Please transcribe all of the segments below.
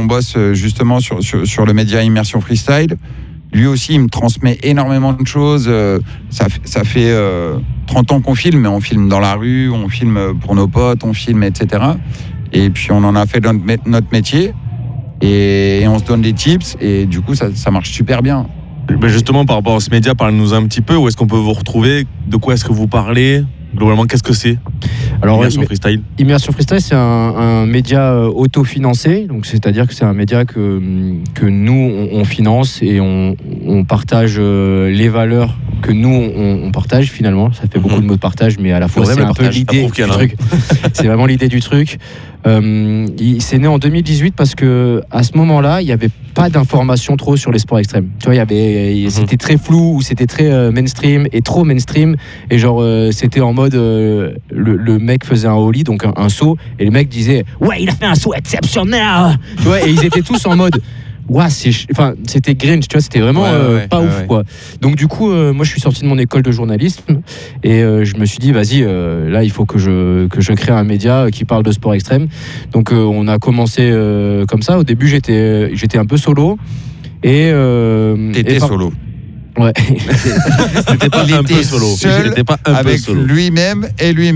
mon boss justement sur le média Immersion Freestyle. Lui aussi, il me transmet énormément de choses. Ça fait 30 ans qu'on filme, mais on filme dans la rue, on filme pour nos potes, on filme, etc. Et puis, on en a fait notre métier. Et on se donne des tips. Et du coup, ça marche super bien. Mais justement, par rapport à ce média, parlez-nous un petit peu. Où est-ce qu'on peut vous retrouver? De quoi est-ce que vous parlez? Globalement, qu'est-ce que c'est? Alors, Immersion Freestyle. Immersion Freestyle, c'est un média autofinancé. Donc, c'est-à-dire que c'est un média que nous, on finance et on partage les valeurs que nous, on partage finalement. Ça fait beaucoup de mots de partage, mais à la fois, c'est un peu l'idée du truc. C'est vraiment l'idée du truc. C'est né en 2018 parce que à ce moment-là, il n'y avait pas d'informations trop sur les sports extrêmes. Tu vois, c'était très flou ou c'était très mainstream et trop mainstream. Et genre, c'était en mode le mec faisait un ollie, donc un saut, et le mec disait ouais, il a fait un saut exceptionnel. Tu vois, et ils étaient tous en mode ouais, c'était Grinch, tu vois, c'était vraiment pas ouf, quoi. Donc du coup, moi je suis sorti de mon école de journalisme et je me suis dit vas-y, là il faut que je crée un média qui parle de sport extrême. Donc on a commencé comme ça. Au début j'étais un peu solo et t'étais solo. Ouais. C'était pas un peu solo. C'était pas un avec peu solo. Lui-même.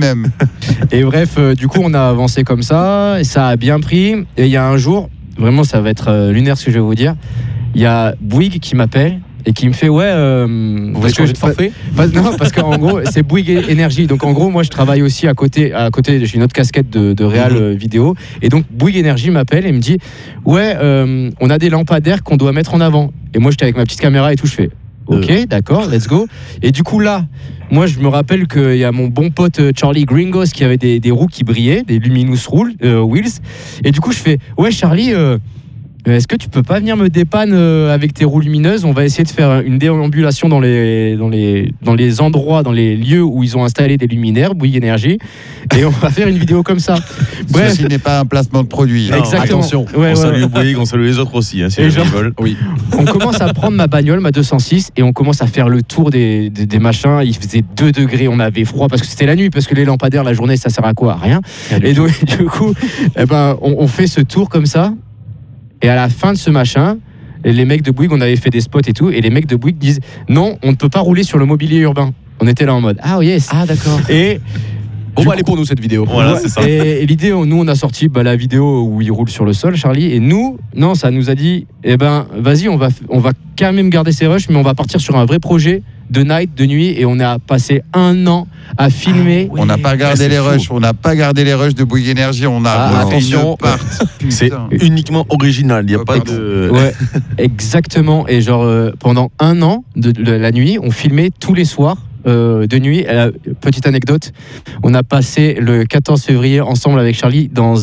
Et bref, du coup on a avancé comme ça et ça a bien pris. Et il y a un jour, vraiment ça va être lunaire ce que je vais vous dire, il y a Bouygues qui m'appelle et qui me fait ouais vous voulez changer de forfait? Non, parce qu'en gros c'est Bouygues Énergie, donc en gros moi je travaille aussi à côté j'ai une autre casquette de réal vidéo, et donc Bouygues Énergie m'appelle et me dit ouais on a des lampadaires qu'on doit mettre en avant, et moi j'étais avec ma petite caméra et tout, je fais ok, d'accord, let's go. Et du coup là, moi je me rappelle qu'il y a mon bon pote Charlie Gringos qui avait des roues qui brillaient, des Luminous Wheels, et du coup je fais ouais Charlie, est-ce que tu peux pas venir me dépanner avec tes roues lumineuses? On va essayer de faire une déambulation dans les endroits, dans les lieux où ils ont installé des luminaires, Bouygues Énergie, et on va faire une vidéo comme ça. Bref. Ceci n'est pas un placement de produit. Non, exactement. Attention, on salue Bouygues, on salue les autres aussi, hein, si ils veulent. Oui. On commence à prendre ma bagnole, ma 206, et on commence à faire le tour des machins. Il faisait 2 degrés, on avait froid parce que c'était la nuit, parce que les lampadaires la journée ça sert à quoi? À rien. Et donc du coup, on fait ce tour comme ça. Et à la fin de ce machin, les mecs de Bouygues, on avait fait des spots et tout, et les mecs de Bouygues disent non, on ne peut pas rouler sur le mobilier urbain. On était là en mode ah yes. Ah d'accord. Et bon bah elle est pour nous cette vidéo. Voilà, c'est ça. Et l'idée, nous on a sorti la vidéo où il roule sur le sol, Charlie, et nous, non, ça nous a dit vas-y, on va quand même garder ces rushs, mais on va partir sur un vrai projet de night, de nuit, et on a passé 1 an à filmer. On n'a pas gardé les rushs, de Bouygues Énergie, on a attention, c'est uniquement original, il n'y a pas de... Ouais, exactement, et genre pendant 1 an de la nuit, on filmait tous les soirs de nuit. Petite anecdote, on a passé le 14 février ensemble avec Charlie dans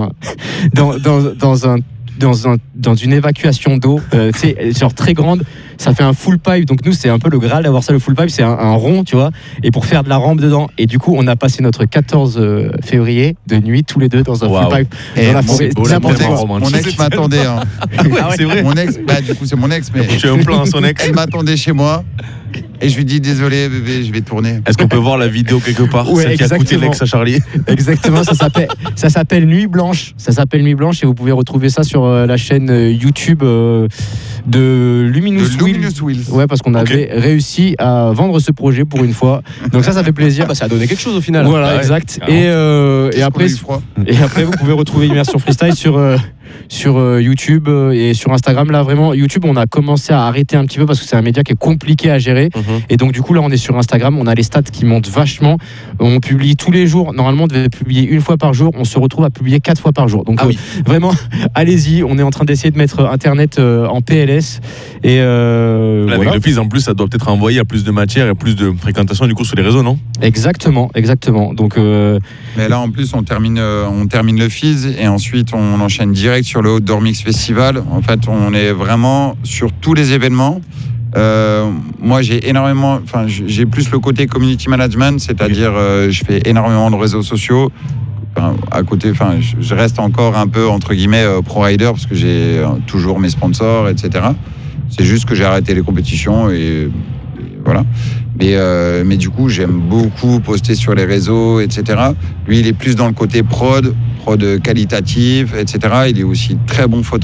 une évacuation d'eau, genre très grande. Ça fait un full pipe, donc nous c'est un peu le Graal d'avoir ça, le full pipe, c'est un rond, tu vois, et pour faire de la rampe dedans. Et du coup on a passé notre 14 février de nuit tous les deux dans un full pipe dans la forêt. Mon ex m'attendait. Hein. C'est vrai. Mon ex, du coup c'est mon ex, mais tu es un plan à son ex. Elle m'attendait chez moi. Et je lui dis désolé bébé, je vais tourner. Est-ce qu'on peut voir la vidéo quelque part, celle qui a coûté l'ex à Charlie? Exactement, ça s'appelle Nuit Blanche. Ça s'appelle Nuit Blanche et vous pouvez retrouver ça sur la chaîne YouTube de Luminous Wheels. Ouais, parce qu'on avait réussi à vendre ce projet pour une fois. Donc ça fait plaisir. Ça a donné quelque chose au final. Voilà, exact. Et après vous pouvez retrouver Immersion Freestyle sur YouTube et sur Instagram. Là vraiment, YouTube on a commencé à arrêter un petit peu parce que c'est un média qui est compliqué à gérer, et donc du coup là on est sur Instagram, on a les stats qui montent vachement, on publie tous les jours, normalement on devait publier 1 fois par jour, on se retrouve à publier 4 fois par jour, donc vraiment allez-y, on est en train d'essayer de mettre internet en PLS et avec le fils en plus ça doit peut-être envoyer à plus de matière et plus de fréquentation du coup sur les réseaux, non? Exactement, donc mais là en plus on termine le FIS et ensuite on enchaîne direct sur le Outdoor Mix Festival. En fait on est vraiment sur tous les événements. Moi j'ai plus le côté community management, c'est-à-dire je fais énormément de réseaux sociaux. À côté, je reste encore un peu entre guillemets pro rider parce que j'ai toujours mes sponsors, etc. C'est juste que j'ai arrêté les compétitions et voilà. Mais du coup j'aime beaucoup poster sur les réseaux, etc. Lui il est plus dans le côté prod qualitatif, etc. Il est aussi très bon photographe.